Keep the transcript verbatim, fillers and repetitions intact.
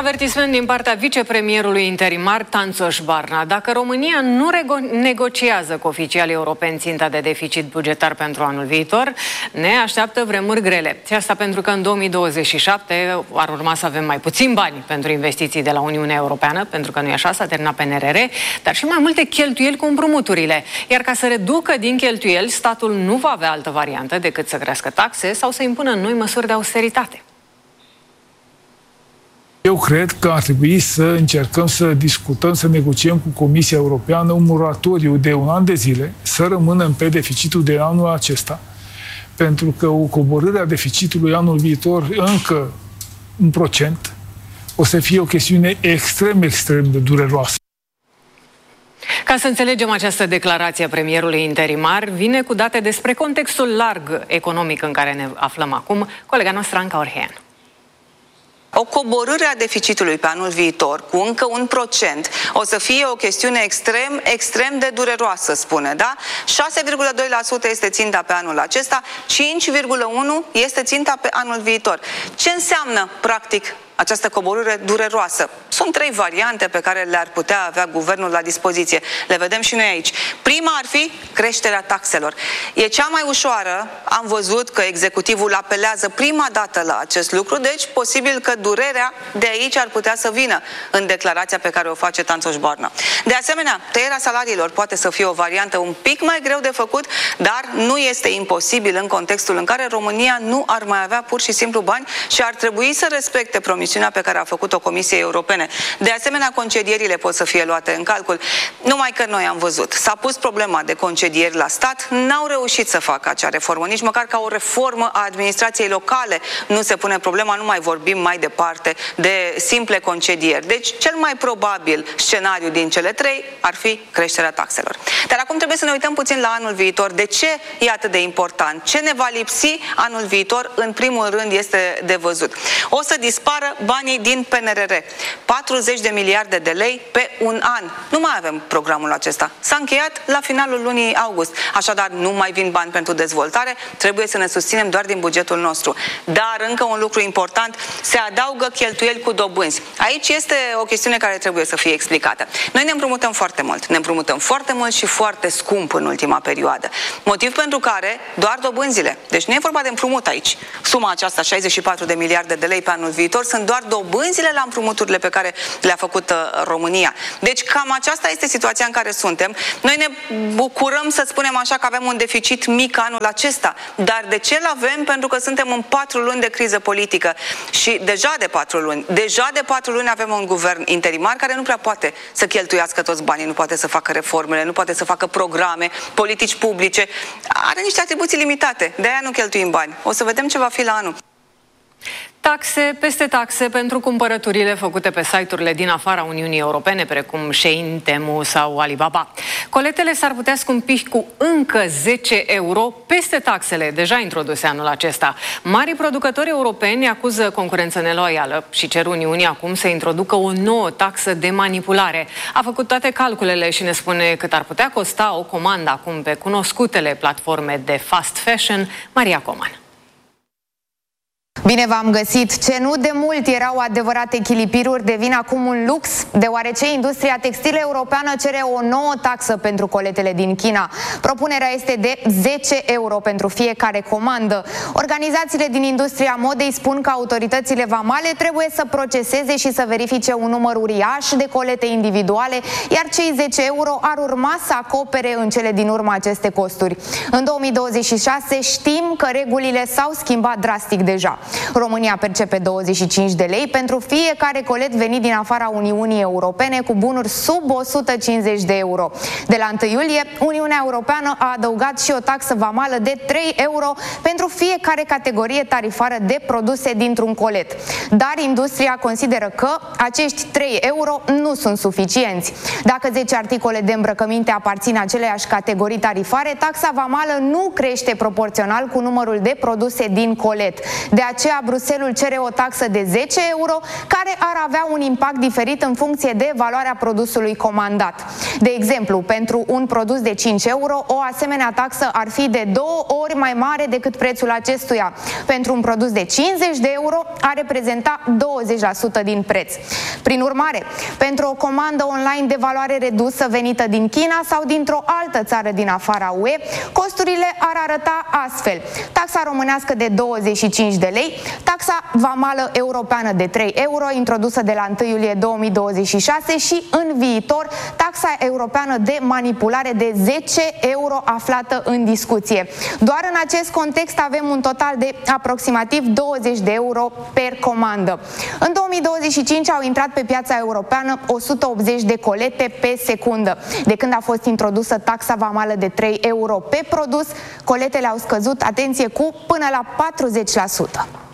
avertisment din partea vicepremierului interimar Tanțoș Barna. Dacă România nu negociază cu oficialii europeni ținta de deficit bugetar pentru anul viitor, ne așteaptă vremuri grele. Și asta pentru că în două mii douăzeci și șapte ar urma să avem mai puțin bani pentru investiții de la Uniunea Europeană, pentru că nu e așa, s-a terminat P N R R, dar și mai multe cheltuieli cu împrumuturile. Iar ca să reducă din cheltuieli, statul nu va avea altă variantă decât să crească taxe sau să impună noi măsuri de austeritate. Eu cred că ar trebui să încercăm să discutăm, să negociem cu Comisia Europeană un moratoriu de un an de zile, să rămânem pe deficitul de anul acesta, pentru că o coborâre a deficitului anul viitor încă un procent o să fie o chestiune extrem, extrem de dureroasă. Ca să înțelegem această declarație a premierului interimar, vine cu date despre contextul larg economic în care ne aflăm acum, colega noastră Anca Orhean. O coborâre a deficitului pe anul viitor cu încă un procent o să fie o chestiune extrem, extrem de dureroasă, spune, da? șase virgulă doi la sută este ținta pe anul acesta, cinci virgulă unu la sută este ținta pe anul viitor. Ce înseamnă, practic, această coborâre dureroasă? Sunt trei variante pe care le-ar putea avea guvernul la dispoziție. Le vedem și noi aici. Prima ar fi creșterea taxelor. E cea mai ușoară. Am văzut că executivul apelează prima dată la acest lucru, deci posibil că durerea de aici ar putea să vină în declarația pe care o face Tanțoș Barna. De asemenea, tăierea salariilor poate să fie o variantă un pic mai greu de făcut, dar nu este imposibil în contextul în care România nu ar mai avea pur și simplu bani și ar trebui să respecte promisiunea pe care a făcut-o Comisiei Europene. De asemenea, concedierile pot să fie luate în calcul. Numai că noi am văzut. S-a pus problema de concedieri la stat, n-au reușit să facă acea reformă. Nici măcar ca o reformă a administrației locale nu se pune problema, nu mai vorbim mai departe de simple concedieri. Deci, cel mai probabil scenariu din cele trei ar fi creșterea taxelor. Dar acum trebuie să ne uităm puțin la anul viitor. De ce e atât de important? Ce ne va lipsi anul viitor? În primul rând este de văzut. O să dispară banii din P N R R. patruzeci de miliarde de lei pe un an. Nu mai avem programul acesta. S-a încheiat la finalul lunii august. Așadar, nu mai vin bani pentru dezvoltare, trebuie să ne susținem doar din bugetul nostru. Dar, încă un lucru important, se adaugă cheltuieli cu dobânzi. Aici este o chestiune care trebuie să fie explicată. Noi ne împrumutăm foarte mult. Ne împrumutăm foarte mult și foarte scump în ultima perioadă. Motiv pentru care doar dobânzile. Deci nu e vorba de împrumut aici. Suma aceasta, șaizeci și patru de miliarde de lei pe anul viitor, sunt doar dobânzile la împrumuturile pe care le-a făcut uh, România. Deci cam aceasta este situația în care suntem. Noi ne bucurăm, să spunem așa, că avem un deficit mic anul acesta. Dar de ce îl avem? Pentru că suntem în patru luni de criză politică. Și deja de patru luni, deja de patru luni avem un guvern interimar care nu prea poate să cheltuiască toți banii, nu poate să facă reformele, nu poate să facă programe, politici publice. Are niște atribuții limitate. De aia nu cheltuim bani. O să vedem ce va fi la anul. Taxe peste taxe pentru cumpărăturile făcute pe site-urile din afara Uniunii Europene, precum Shein, Temu sau Alibaba. Coletele s-ar putea scumpi cu încă zece euro peste taxele deja introduse anul acesta. Marii producători europeni acuză concurență neloială și cer Uniunii acum să introducă o nouă taxă de manipulare. A făcut toate calculele și ne spune cât ar putea costa o comandă acum pe cunoscutele platforme de fast fashion. Maria Coman. Bine v-am găsit! Ce nu de mult erau adevărate chilipiruri devin acum un lux, deoarece industria textilă europeană cere o nouă taxă pentru coletele din China. Propunerea este de zece euro pentru fiecare comandă. Organizațiile din industria modei spun că autoritățile vamale trebuie să proceseze și să verifice un număr uriaș de colete individuale, iar cei zece euro ar urma să acopere în cele din urmă aceste costuri. În două mii douăzeci și șase știm că regulile s-au schimbat drastic deja. România percepe douăzeci și cinci de lei pentru fiecare colet venit din afara Uniunii Europene cu bunuri sub o sută cincizeci de euro. De la întâi iulie, Uniunea Europeană a adăugat și o taxă vamală de trei euro pentru fiecare categorie tarifară de produse dintr-un colet. Dar industria consideră că acești trei euro nu sunt suficienți. Dacă zece articole de îmbrăcăminte aparțin aceleiași categorii tarifare, taxa vamală nu crește proporțional cu numărul de produse din colet. De aceea aceea Bruxelles cere o taxă de zece euro, care ar avea un impact diferit în funcție de valoarea produsului comandat. De exemplu, pentru un produs de cinci euro, o asemenea taxă ar fi de două ori mai mare decât prețul acestuia. Pentru un produs de cincizeci de euro ar reprezenta douăzeci la sută din preț. Prin urmare, pentru o comandă online de valoare redusă venită din China sau dintr-o altă țară din afara U E, costurile ar arăta astfel: taxa românească de douăzeci și cinci de lei, taxa vamală europeană de trei euro, introdusă de la întâi iulie două mii douăzeci și șase, și în viitor taxa europeană de manipulare de zece euro aflată în discuție. Doar în acest context avem un total de aproximativ douăzeci de euro per comandă. În două mii douăzeci și cinci au intrat pe piața europeană o sută optzeci de colete pe secundă. De când a fost introdusă taxa vamală de trei euro pe produs, coletele au scăzut, atenție, cu până la patruzeci la sută.